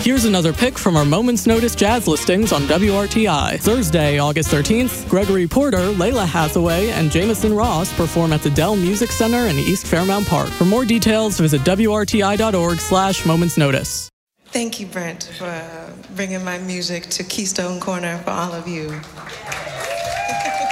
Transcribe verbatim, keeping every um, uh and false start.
Here's another pick from our Moments Notice jazz listings on W R T I. Thursday, August thirteenth, Gregory Porter, Layla Hathaway, and Jamison Ross perform at the Dell Music Center in East Fairmount Park. For more details, visit W R T I dot org slash Moments Notice. Thank you, Brent, for bringing my music to Keystone Corner for all of you.